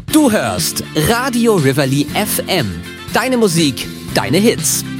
Du hörst Radio Reveille FM. Deine Musik, deine Hits.